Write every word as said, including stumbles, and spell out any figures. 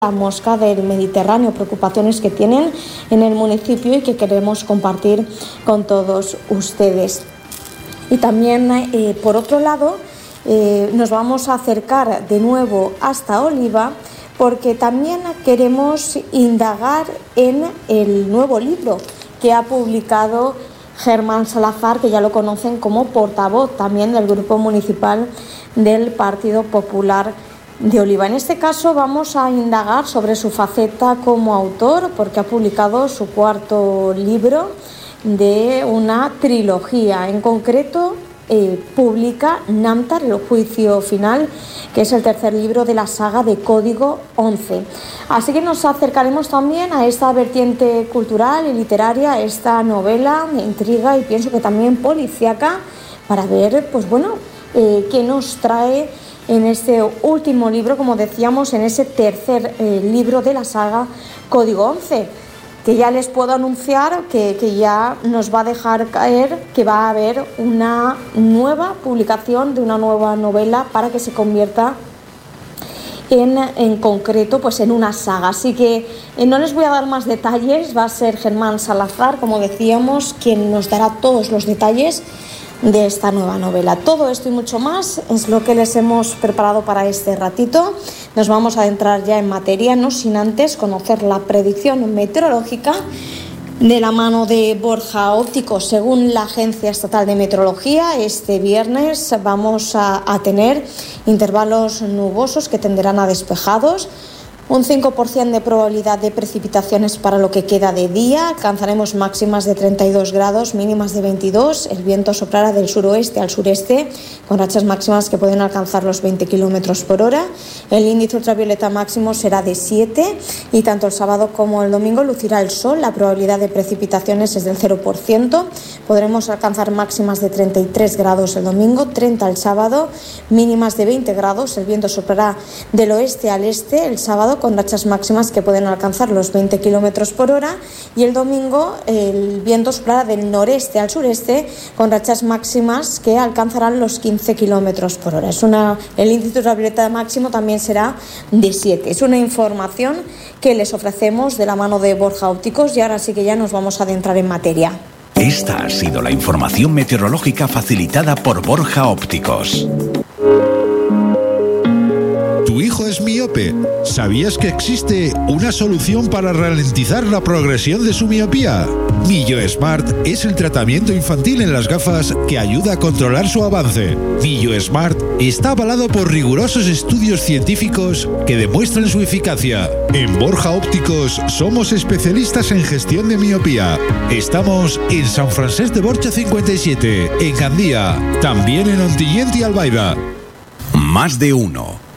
la mosca del Mediterráneo, preocupaciones que tienen en el municipio y que queremos compartir con todos ustedes. Y también, eh, por otro lado, eh, nos vamos a acercar de nuevo hasta Oliva, porque también queremos indagar en el nuevo libro que ha publicado Germán Salazar, que ya lo conocen como portavoz también del Grupo Municipal del Partido Popular de Oliva. En este caso vamos a indagar sobre su faceta como autor, porque ha publicado su cuarto libro de una trilogía. En concreto, eh, publica Namtar, el juicio final, que es el tercer libro de la saga de Código once. Así que nos acercaremos también a esta vertiente cultural y literaria, a esta novela de intriga y pienso que también policíaca, para ver, pues bueno, eh, qué nos trae en este último libro, como decíamos, en ese tercer eh, libro de la saga Código once, que ya les puedo anunciar que, que ya nos va a dejar caer que va a haber una nueva publicación de una nueva novela para que se convierta en, en concreto pues en una saga. Así que eh, no les voy a dar más detalles, va a ser Germán Salazar, como decíamos, quien nos dará todos los detalles de esta nueva novela. Todo esto y mucho más es lo que les hemos preparado para este ratito. Nos vamos a adentrar ya en materia, no sin antes conocer la predicción meteorológica de la mano de Borja Ópticos. Según la Agencia Estatal de Meteorología, este viernes vamos a, a tener intervalos nubosos que tenderán a despejados. Un cinco por ciento de probabilidad de precipitaciones para lo que queda de día. Alcanzaremos máximas de treinta y dos grados, mínimas de veintidós. El viento soplará del suroeste al sureste, con rachas máximas que pueden alcanzar los veinte kilómetros por hora. El índice ultravioleta máximo será de siete y tanto el sábado como el domingo lucirá el sol. La probabilidad de precipitaciones es del cero por ciento. Podremos alcanzar máximas de treinta y tres grados el domingo, treinta el sábado, mínimas de veinte grados. El viento soplará del oeste al este el sábado, con rachas máximas que pueden alcanzar los veinte kilómetros por hora, y el domingo el viento soplará del noreste al sureste con rachas máximas que alcanzarán los quince kilómetros por hora. Es una, el índice ultravioleta máximo también será de siete. Es una información que les ofrecemos de la mano de Borja Ópticos y ahora sí que ya nos vamos a adentrar en materia. Esta ha sido la información meteorológica facilitada por Borja Ópticos. ¿Tu hijo es miope? ¿Sabías que existe una solución para ralentizar la progresión de su miopía? Millo Smart es el tratamiento infantil en las gafas que ayuda a controlar su avance. Millo Smart está avalado por rigurosos estudios científicos que demuestran su eficacia. En Borja Ópticos somos especialistas en gestión de miopía. Estamos en San Francesc de Borja cincuenta y siete, en Gandía, también en Ontinyent y Albaida. Más de uno.